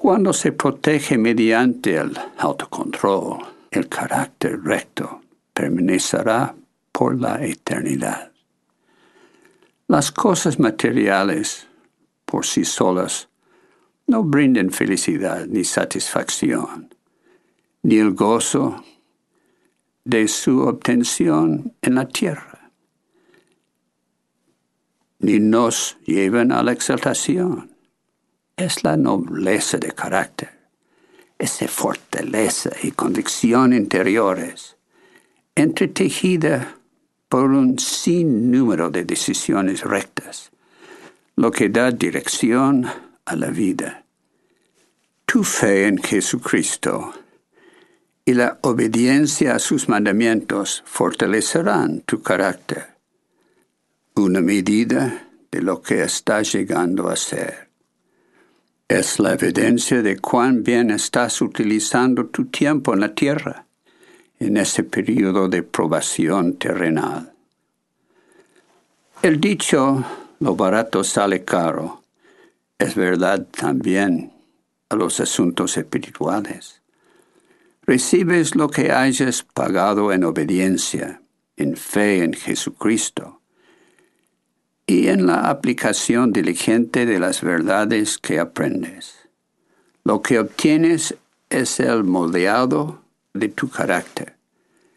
Cuando se protege mediante el autocontrol, el carácter recto permanecerá por la eternidad. Las cosas materiales, por sí solas, no brindan felicidad ni satisfacción, ni el gozo de su obtención en la tierra, ni nos llevan a la exaltación. Es la nobleza de carácter, esa fortaleza y convicción interiores, entretejida por un sinnúmero de decisiones rectas, lo que da dirección a la vida. Tu fe en Jesucristo y la obediencia a sus mandamientos fortalecerán tu carácter, una medida de lo que estás llegando a ser. Es la evidencia de cuán bien estás utilizando tu tiempo en la tierra, en ese periodo de probación terrenal. El dicho, lo barato sale caro, es verdad también a los asuntos espirituales. Recibes lo que hayas pagado en obediencia, en fe en Jesucristo, y en la aplicación diligente de las verdades que aprendes. Lo que obtienes es el moldeado de tu carácter.